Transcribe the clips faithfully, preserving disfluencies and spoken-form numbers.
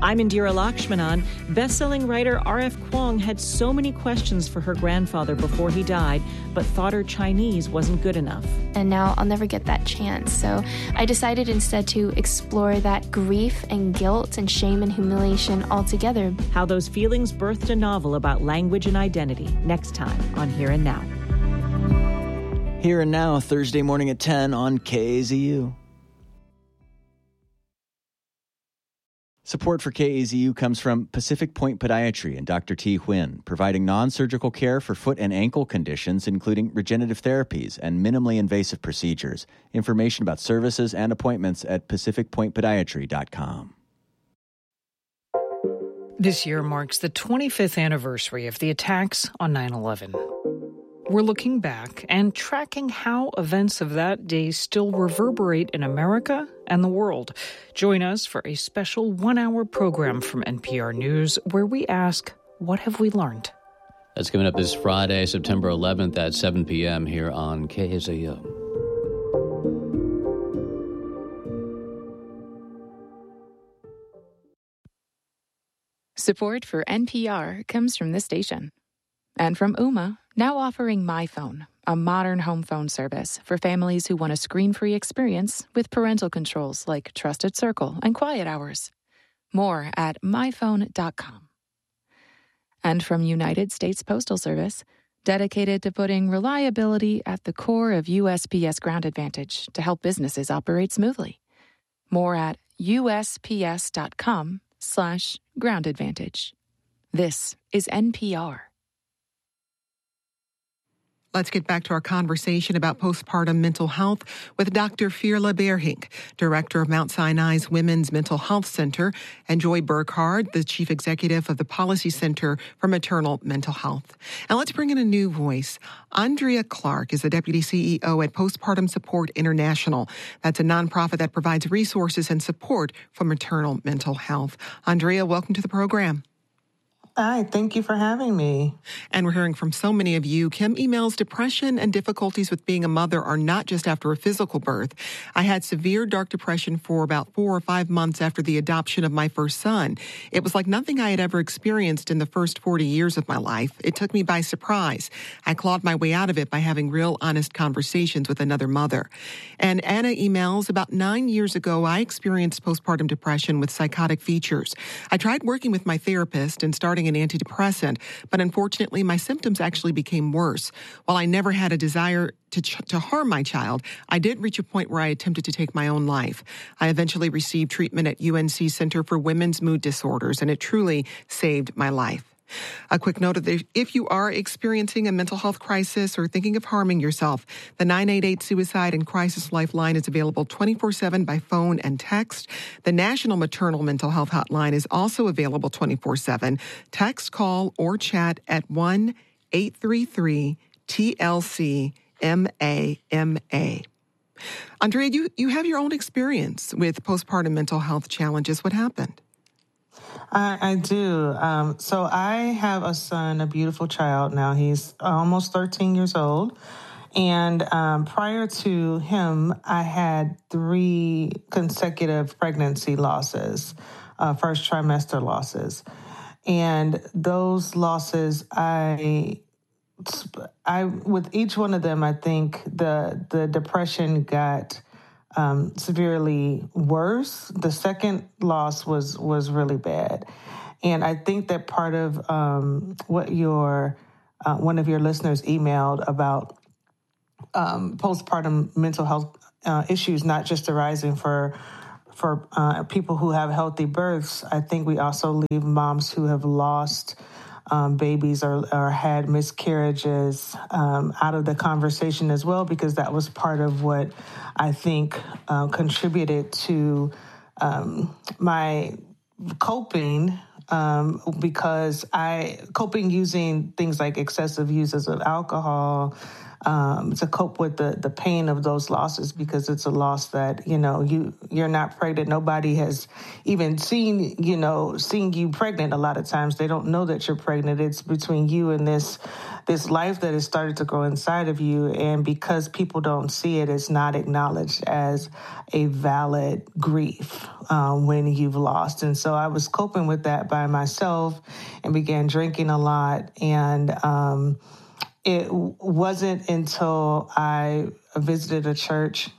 I'm Indira Lakshmanan. Best-selling writer R F. Kuang had so many questions for her grandfather before he died, but thought her Chinese wasn't good enough. And now I'll never get that chance. So I decided instead to explore that grief and guilt and shame and humiliation altogether. How those feelings birthed a novel about language and identity. Next time on Here and Now. Here and Now, Thursday morning at ten on K A Z U. Support for K A Z U comes from Pacific Point Podiatry and Doctor T. Huynh, providing non-surgical care for foot and ankle conditions, including regenerative therapies and minimally invasive procedures. Information about services and appointments at pacific point podiatry dot com. This year marks the twenty-fifth anniversary of the attacks on nine eleven. We're looking back and tracking how events of that day still reverberate in America and the world. Join us for a special one-hour program from N P R News where we ask, what have we learned? That's coming up this Friday, September eleventh at seven p.m. here on K A Z U. Support for N P R comes from this station. And from Ooma, now offering MyPhone, a modern home phone service for families who want a screen-free experience with parental controls like Trusted Circle and Quiet Hours. More at my phone dot com. And from United States Postal Service, dedicated to putting reliability at the core of U S P S Ground Advantage to help businesses operate smoothly. More at U S P S dot com slash ground advantage. This is N P R. Let's get back to our conversation about postpartum mental health with Doctor Firla Berhink, Director of Mount Sinai's Women's Mental Health Center, and Joy Burkhard, the Chief Executive of the Policy Center for Maternal Mental Health. And let's bring in a new voice. Andrea Clark is the Deputy C E O at Postpartum Support International. That's a nonprofit that provides resources and support for maternal mental health. Andrea, welcome to the program. Hi, thank you for having me. And we're hearing from so many of you. Kim emails, depression and difficulties with being a mother are not just after a physical birth. I had severe dark depression for about four or five months after the adoption of my first son. It was like nothing I had ever experienced in the first forty years of my life. It took me by surprise. I clawed my way out of it by having real, honest conversations with another mother. And Anna emails, about nine years ago, I experienced postpartum depression with psychotic features. I tried working with my therapist and starting an antidepressant, but unfortunately my symptoms actually became worse. While I never had a desire to ch- to harm my child, I did reach a point where I attempted to take my own life. I eventually received treatment at U N C Center for Women's Mood Disorders, and it truly saved my life. A quick note of this, if you are experiencing a mental health crisis or thinking of harming yourself, the nine eight eight Suicide and Crisis Lifeline is available twenty-four seven by phone and text. The National Maternal Mental Health Hotline is also available twenty-four seven. Text, call, or chat at one eight three three T L C M A M A. Andrea, you, you have your own experience with postpartum mental health challenges. What happened? I, I do. Um, so I have a son, a beautiful child now. He's almost thirteen years old. And um, prior to him, I had three consecutive pregnancy losses, uh, first trimester losses. And those losses, I, I, with each one of them, I think the the depression got Um, severely worse. The second loss was was really bad, and I think that part of um, what your uh, one of your listeners emailed about um, postpartum mental health uh, issues not just arising for for uh, people who have healthy births. I think we also leave moms who have lost Um, babies or, or had miscarriages um, out of the conversation as well, because that was part of what I think uh, contributed to um, my coping, um, because I coping using things like excessive uses of alcohol, um, to cope with the, the pain of those losses, because it's a loss that, you know, you, you're not pregnant. Nobody has even seen, you know, seeing you pregnant. A lot of times they don't know that you're pregnant. It's between you and this, this life that has started to grow inside of you. And because people don't see it, it's not acknowledged as a valid grief um, when you've lost. And so I was coping with that by myself and began drinking a lot. And, um, It wasn't until I visited a church,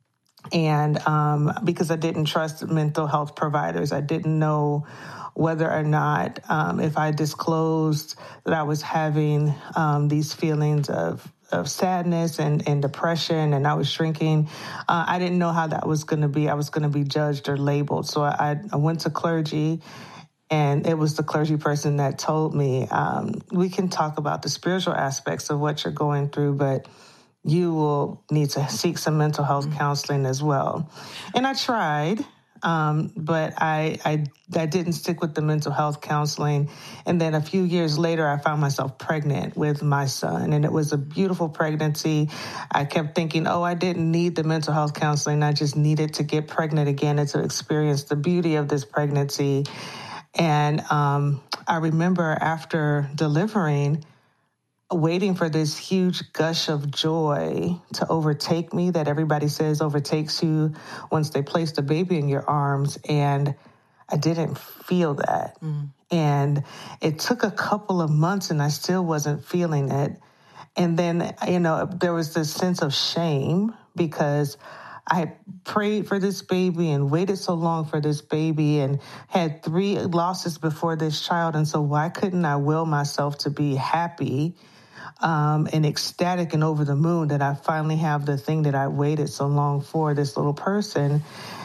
and um, because I didn't trust mental health providers, I didn't know whether or not um, if I disclosed that I was having um, these feelings of of sadness and, and depression, and I was drinking, uh, I didn't know how that was going to be. I was going to be judged or labeled. So I, I went to clergy. And it was the clergy person that told me, um, we can talk about the spiritual aspects of what you're going through, but you will need to seek some mental health counseling as well. And I tried, um, but I, I I didn't stick with the mental health counseling. And then a few years later, I found myself pregnant with my son. And it was a beautiful pregnancy. I kept thinking, oh, I didn't need the mental health counseling. I just needed to get pregnant again and to experience the beauty of this pregnancy. And um, I remember after delivering, waiting for this huge gush of joy to overtake me that everybody says overtakes you once they place the baby in your arms. And I didn't feel that. Mm. And it took a couple of months and I still wasn't feeling it. And then, you know, there was this sense of shame because I prayed for this baby and waited so long for this baby and had three losses before this child. And so why couldn't I will myself to be happy um, and ecstatic and over the moon that I finally have the thing that I waited so long for, this little person?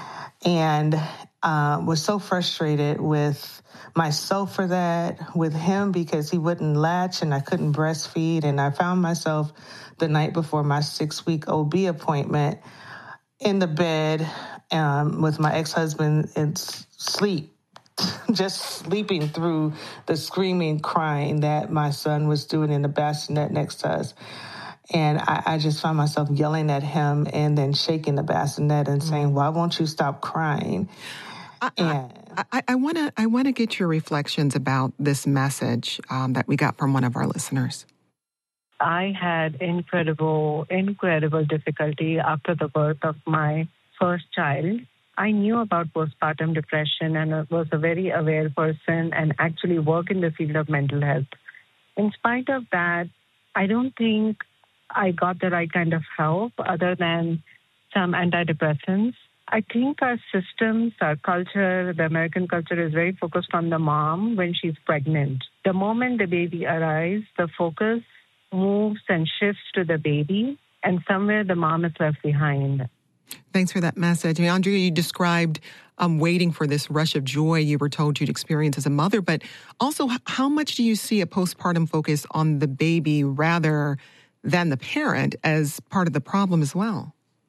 And uh, was so frustrated with myself for that, with him because he wouldn't latch and I couldn't breastfeed. And I found myself the night before my six-week O B appointment in the bed um, with my ex-husband in sleep, just sleeping through the screaming, crying that my son was doing in the bassinet next to us. And I, I just found myself yelling at him and then shaking the bassinet and saying, why won't you stop crying? I, and I, I want to I want to get your reflections about this message um, that we got from one of our listeners. I had incredible, incredible difficulty after the birth of my first child. I knew about postpartum depression and was a very aware person and actually work in the field of mental health. In spite of that, I don't think I got the right kind of help other than some antidepressants. I think our systems, our culture, the American culture is very focused on the mom when she's pregnant. The moment the baby arrives, the focus moves and shifts to the baby, and somewhere the mom is left behind. Thanks for that message. I mean, Andrea, you described um, waiting for this rush of joy you were told you'd experience as a mother, but also how much do you see a postpartum focus on the baby rather than the parent as part of the problem as well?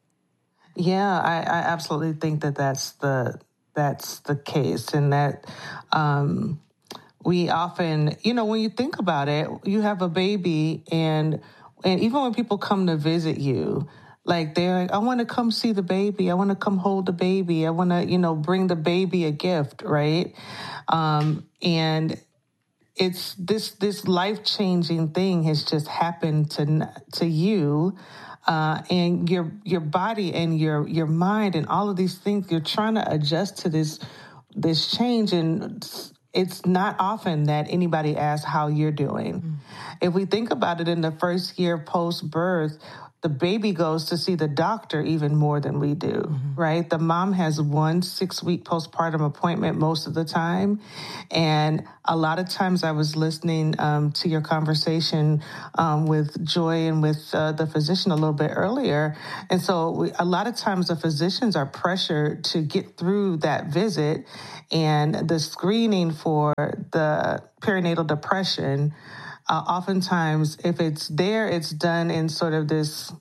Yeah, I, I absolutely think that that's the that's the case, and that um, we often, you know, when you think about it, you have a baby, and and even when people come to visit you, like they're like, I want to come see the baby, I want to come hold the baby, I want to, you know, bring the baby a gift, right? Um, and it's this this life-changing thing has just happened to to you. Uh, and your your body and your your mind and all of these things, you're trying to adjust to this this change, and it's not often that anybody asks how you're doing. Mm. If we think about it, in the first year post-birth, the baby goes to see the doctor even more than we do, mm-hmm. right? The mom has one six-week postpartum appointment most of the time. And a lot of times I was listening um, to your conversation um, with Joy and with uh, the physician a little bit earlier. And so we, a lot of times the physicians are pressured to get through that visit, and the screening for the perinatal depression, Uh, oftentimes, if it's there, it's done in sort of this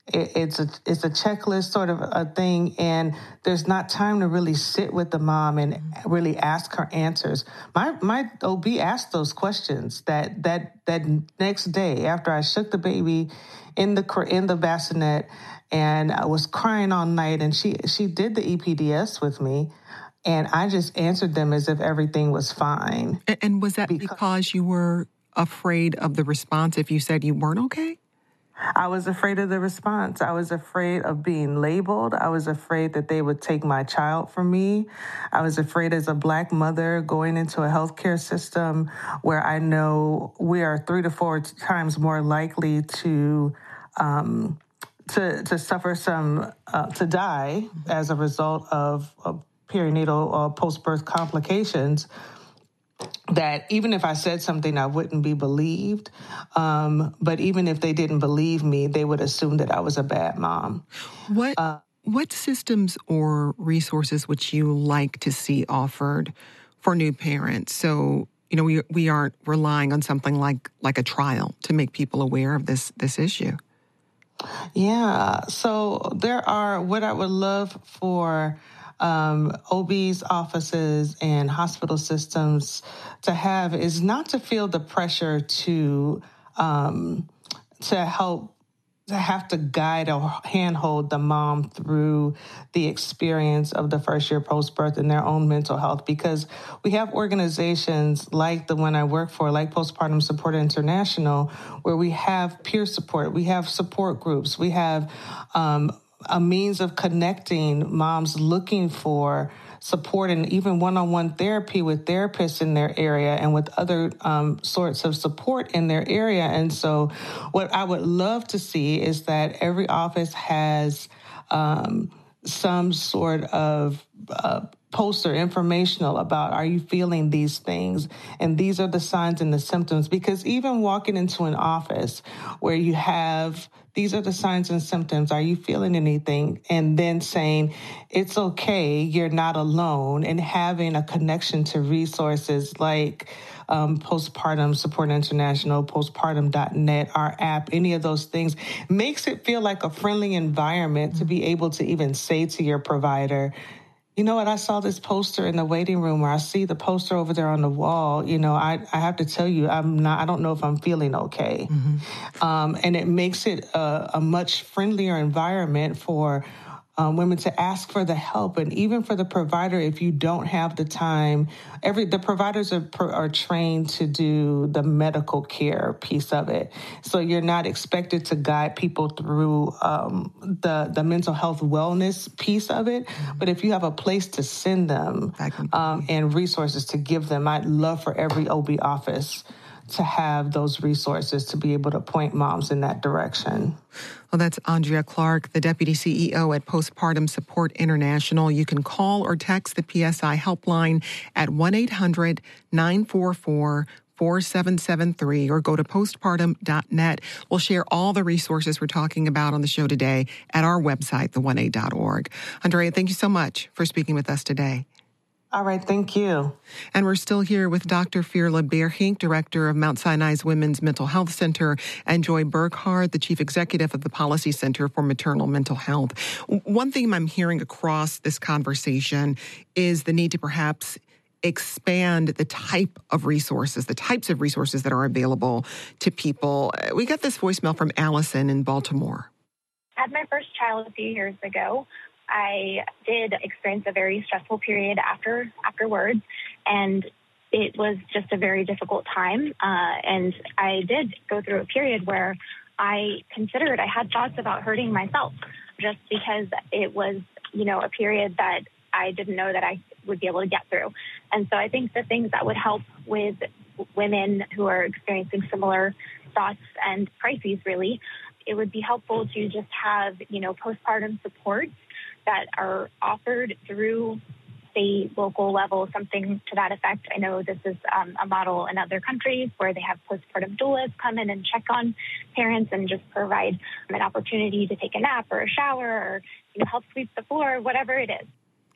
it, it's a it's a checklist sort of a thing, and there's not time to really sit with the mom and really ask her answers. My my O B asked those questions that that that next day after I shook the baby in the in the bassinet, and I was crying all night, and she she did the E P D S with me. And I just answered them as if everything was fine. And, and was that because, because you were afraid of the response if you said you weren't okay? I was afraid of the response. I was afraid of being labeled. I was afraid that they would take my child from me. I was afraid as a Black mother going into a healthcare system where I know we are three to four times more likely to um, to, to suffer some, uh, to die as a result of, of perinatal or post-birth complications, that even if I said something, I wouldn't be believed. Um, but even if they didn't believe me, they would assume that I was a bad mom. What uh, what systems or resources would you like to see offered for new parents? So, you know, we we aren't relying on something like like a trial to make people aware of this this issue. Yeah. So there are, what I would love for um, O B's offices and hospital systems to have is not to feel the pressure to um, to help to have to guide or handhold the mom through the experience of the first year post-birth and their own mental health, because we have organizations like the one I work for, like Postpartum Support International, where we have peer support, we have support groups, we have um, a means of connecting moms looking for support and even one-on-one therapy with therapists in their area and with other um, sorts of support in their area. And so what I would love to see is that every office has um, some sort of uh, poster informational about, are you feeling these things? And these are the signs and the symptoms. Because even walking into an office where you have, these are the signs and symptoms, are you feeling anything? And then saying, it's okay, you're not alone, and having a connection to resources like um, Postpartum Support International, postpartum dot net, our app, any of those things, makes it feel like a friendly environment to be able to even say to your provider, you know what, I saw this poster in the waiting room, or I see the poster over there on the wall. You know, I, I have to tell you, I'm not, I don't know if I'm feeling okay. Mm-hmm. Um, and it makes it a, a much friendlier environment for Um, women to ask for the help, and even for the provider, if you don't have the time, every the providers are, are trained to do the medical care piece of it. So you're not expected to guide people through um, the the mental health wellness piece of it. Mm-hmm. But if you have a place to send them um, and resources to give them, I'd love for every O B office to have those resources to be able to point moms in that direction. Well, that's Andrea Clark, the Deputy C E O at Postpartum Support International. You can call or text the P S I helpline at one eight hundred nine four four four seven seven three or go to postpartum dot net. We'll share all the resources we're talking about on the show today at our website, the one a dot org. Andrea, thank you so much for speaking with us today. All right, thank you. And we're still here with Doctor Firla Berhink, Director of Mount Sinai's Women's Mental Health Center, and Joy Burkhart, the Chief Executive of the Policy Center for Maternal Mental Health. One theme I'm hearing across this conversation is the need to perhaps expand the type of resources, the types of resources that are available to people. We got this voicemail from Allison in Baltimore. I had my first child a few years ago. I did experience a very stressful period after afterwards, and it was just a very difficult time. Uh, and I did go through a period where I considered, I had thoughts about hurting myself just because it was, you know, a period that I didn't know that I would be able to get through. And so I think the things that would help with women who are experiencing similar thoughts and crises, really, it would be helpful to just have, you know, postpartum support that are offered through state, local level, something to that effect. I know this is um, a model in other countries where they have postpartum doulas come in and check on parents and just provide an opportunity to take a nap or a shower or, you know, help sweep the floor, whatever it is.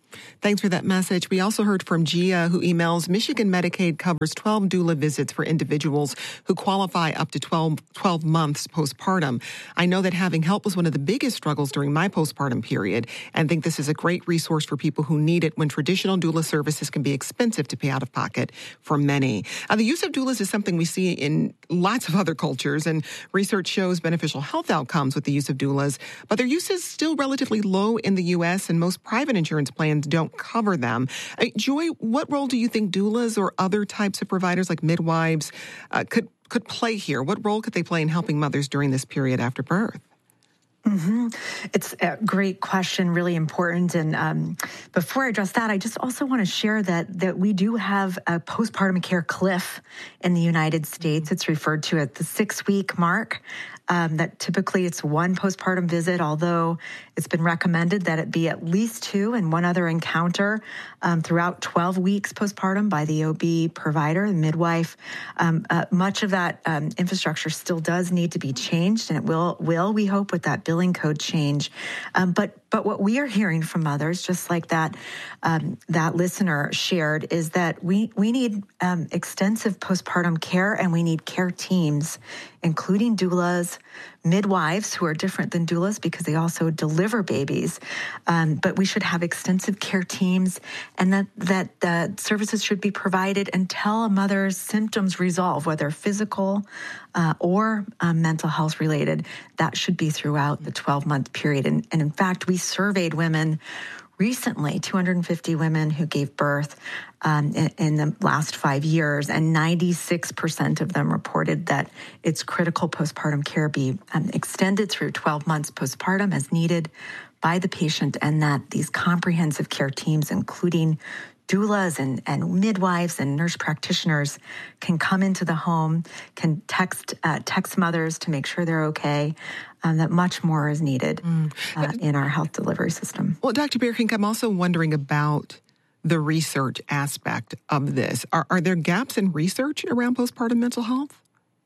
Thanks for that message. We also heard from Gia, who emails, Michigan Medicaid covers twelve doula visits for individuals who qualify up to twelve, twelve months postpartum. I know that having help was one of the biggest struggles during my postpartum period, and think this is a great resource for people who need it when traditional doula services can be expensive to pay out of pocket for many. Uh, the use of doulas is something we see in lots of other cultures, and research shows beneficial health outcomes with the use of doulas, but their use is still relatively low in the U S, and most private insurance plans don't cover them. Uh, Joy, what role do you think doulas or other types of providers like midwives uh, could could play here? What role could they play in helping mothers during this period after birth? Mm-hmm. It's a great question, really important. And um, before I address that, I just also want to share that that we do have a postpartum care cliff in the United States. It's referred to at the six-week mark. Um, that typically it's one postpartum visit, although it's been recommended that it be at least two and one other encounter um, throughout twelve weeks postpartum by the O B provider, the midwife. Um, uh, much of that um, infrastructure still does need to be changed, and it will, will we hope, with that billing code change. Um, but but what we are hearing from mothers, just like that um, that listener shared, is that we we need um, extensive postpartum care, and we need care teams, including doulas, midwives, who are different than doulas because they also deliver babies. Um, but we should have extensive care teams, and that that the services should be provided until a mother's symptoms resolve, whether physical uh, or um, mental health related. That should be throughout the twelve-month period. And, and in fact, we surveyed women recently, two hundred fifty women who gave birth um, in, in the last five years, and ninety-six percent of them reported that it's critical postpartum care be um, extended through twelve months postpartum as needed by the patient, and that these comprehensive care teams, including doulas and, and midwives and nurse practitioners, can come into the home, can text uh, text mothers to make sure they're okay, um, that much more is needed mm. uh, in our health delivery system. Well, Doctor Beerhink, I'm also wondering about the research aspect of this. Are, are there gaps in research around postpartum mental health?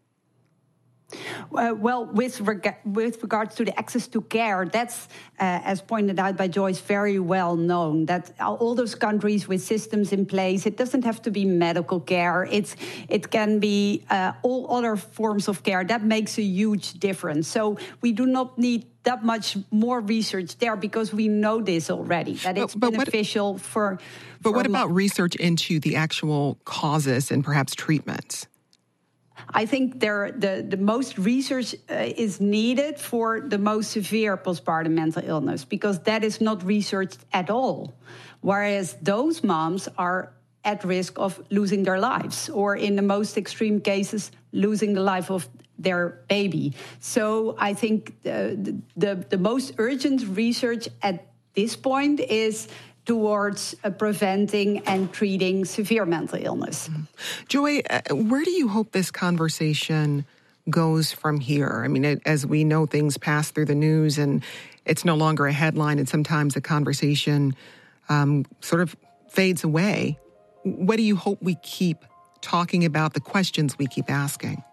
Uh, well, with, reg- with regards to the access to care, that's, uh, as pointed out by Joyce, very well known. That all those countries with systems in place, it doesn't have to be medical care. It's it can be uh, all other forms of care. That makes a huge difference. So we do not need that much more research there because we know this already, that it's but, but beneficial what, for... But for what about mo- research into the actual causes and perhaps treatments? I think there the, the most research uh, is needed for the most severe postpartum mental illness because that is not researched at all. Whereas those moms are at risk of losing their lives or in the most extreme cases, losing the life of their baby. So I think the, the, the most urgent research at this point is towards uh, preventing and treating severe mental illness. Mm-hmm. Joy, uh, where do you hope this conversation goes from here? I mean, it, as we know, things pass through the news and it's no longer a headline, and sometimes the conversation um, sort of fades away. What do you hope we keep talking about, the questions we keep asking?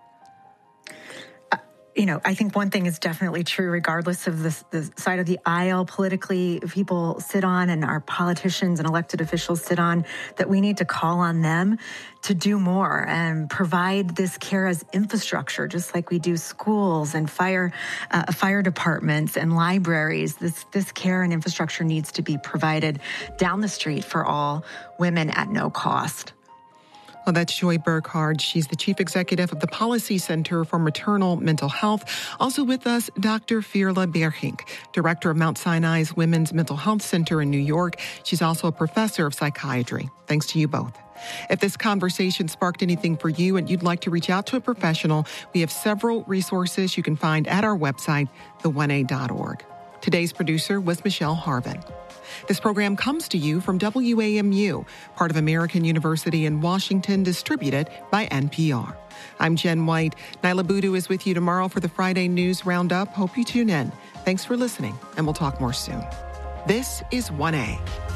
You know, I think one thing is definitely true, regardless of the, the side of the aisle politically people sit on and our politicians and elected officials sit on, that we need to call on them to do more and provide this care as infrastructure, just like we do schools and fire uh, fire departments and libraries. This this care and infrastructure needs to be provided down the street for all women at no cost. Well, that's Joy Burkhardt. She's the chief executive of the Policy Center for Maternal Mental Health. Also with us, Doctor Veerle Beerhink, director of Mount Sinai's Women's Mental Health Center in New York. She's also a professor of psychiatry. Thanks to you both. If this conversation sparked anything for you and you'd like to reach out to a professional, we have several resources you can find at our website, the one a dot org. Today's producer was Michelle Harvin. This program comes to you from W A M U, part of American University in Washington, distributed by N P R. I'm Jen White. Nyla Boodoo is with you tomorrow for the Friday News Roundup. Hope you tune in. Thanks for listening, and we'll talk more soon. This is one A.